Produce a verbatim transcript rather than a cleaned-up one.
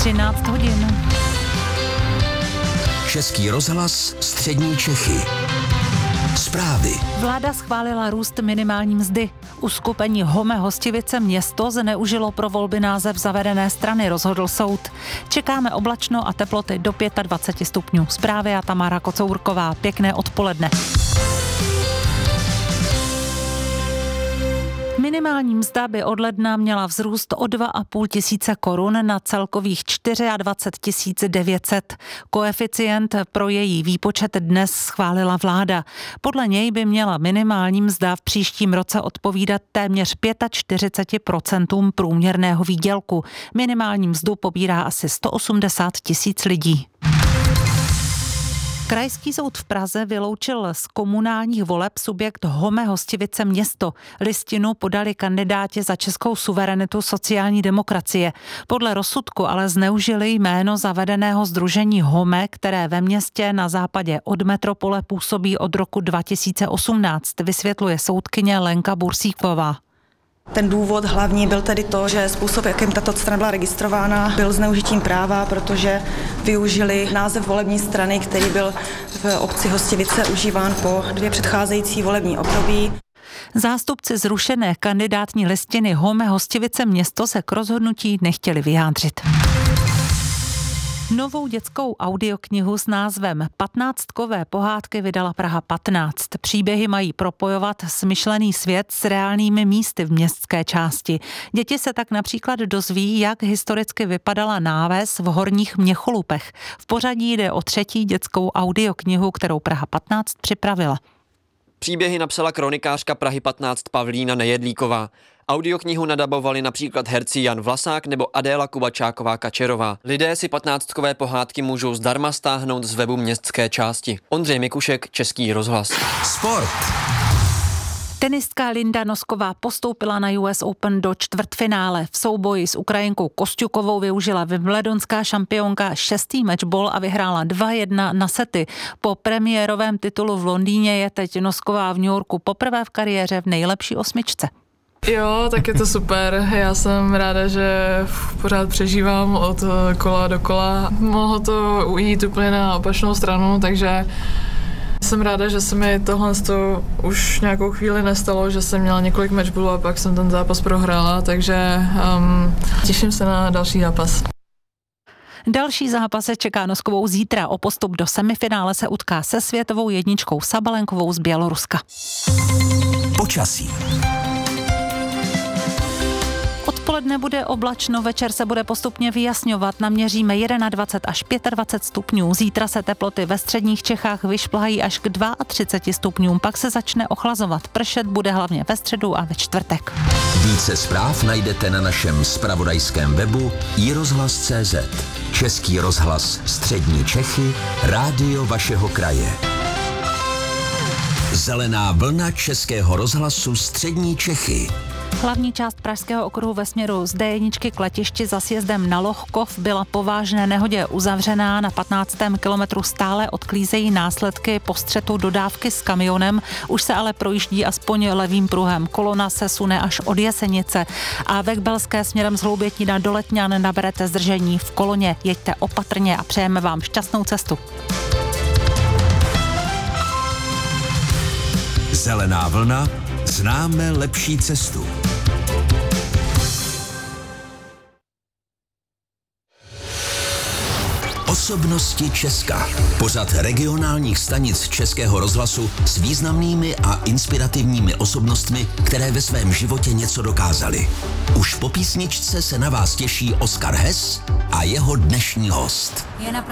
třináct hodin. Český rozhlas, střední Čechy. Zprávy. Vláda schválila růst minimální mzdy. Uskupení Home Hostivice Město zneužilo pro volby název zavedené strany, rozhodl soud. Čekáme oblačno a teploty do dvacet pět stupňů. Zprávy a Tamara Kocourková. Pěkné odpoledne. Minimální mzda by od ledna měla vzrůst o dva a půl tisíce korun na celkových dvacet čtyři tisíc devět set. Koeficient pro její výpočet dnes schválila vláda. Podle něj by měla minimální mzda v příštím roce odpovídat téměř čtyřicet pět procent průměrného výdělku. Minimální mzdu pobírá asi sto osmdesát tisíc lidí. Krajský soud v Praze vyloučil z komunálních voleb subjekt Home Hostivice Město. Listinu podali kandidáti za českou suverenitu sociální demokracie. Podle rozsudku ale zneužili jméno zavedeného sdružení Home, které ve městě na západě od metropole působí od roku dva tisíce osmnáct, vysvětluje soudkyně Lenka Bursíková. Ten důvod hlavní byl tedy to, že způsob, jakým tato strana byla registrována, byl zneužitím práva, protože využili název volební strany, který byl v obci Hostivice užíván po dvě předcházející volební období. Zástupci zrušené kandidátní listiny Home Hostivice Město se k rozhodnutí nechtěli vyjádřit. Novou dětskou audioknihu s názvem Patnáctkové pohádky vydala Praha patnáct. Příběhy mají propojovat smyšlený svět s reálnými místy v městské části. Děti se tak například dozví, jak historicky vypadala náves v Horních Měcholupech. V pořadí jde o třetí dětskou audioknihu, kterou Praha patnáct připravila. Příběhy napsala kronikářka Prahy patnáct Pavlína Nejedlíková. Audioknihu nadabovali například herci Jan Vlasák nebo Adéla Kubačáková-Kačerová. Lidé si patnáctkové pohádky můžou zdarma stáhnout z webu městské části. Ondřej Mikušek, Český rozhlas. Sport. Tenistka Linda Nosková postoupila na U S Open do čtvrtfinále. V souboji s Ukrajinkou Kosťukovou využila wimbledonská šampionka šestý matchball a vyhrála dva jedna na sety. Po premiérovém titulu v Londýně je teď Nosková v New Yorku poprvé v kariéře v nejlepší osmičce. Jo, tak je to super. Já jsem ráda, že pořád přežívám od kola do kola. Mohlo to ujít úplně na opačnou stranu, takže jsem ráda, že se mi tohle už nějakou chvíli nestalo, že jsem měla několik matchballů a pak jsem ten zápas prohrála, takže um, těším se na další zápas. Další zápas se čeká Noskovou zítra. O postup do semifinále se utká se světovou jedničkou Sabalenkovou z Běloruska. Počasí. Odpoledne bude oblačno, večer se bude postupně vyjasňovat, naměříme dvacet jedna až dvacet pět stupňů. Zítra se teploty ve středních Čechách vyšplhají až k třicet dva stupňům, pak se začne ochlazovat. Pršet bude hlavně ve středu a ve čtvrtek. Více zpráv najdete na našem zpravodajském webu i rozhlas tečka cé zet. Český rozhlas, střední Čechy, rádio vašeho kraje. Zelená vlna Českého rozhlasu, střední Čechy. Hlavní část pražského okruhu ve směru z dé jedna k letišti za sjezdem na Lohkov byla po vážné nehodě uzavřená. Na patnáctém kilometru stále odklízejí následky po střetu dodávky s kamionem. Už se ale projíždí aspoň levým pruhem. Kolona se sune až od Jesenice. A ve Kbelské směrem z Hloubětína do Letňan naberete zdržení v koloně. Jeďte opatrně a přejeme vám šťastnou cestu. Zelená vlna, známe lepší cestu. Osobnosti Česka. Pořad regionálních stanic Českého rozhlasu s významnými a inspirativními osobnostmi, které ve svém životě něco dokázaly. Už po písničce se na vás těší Oskar Hess a jeho dnešní host. Je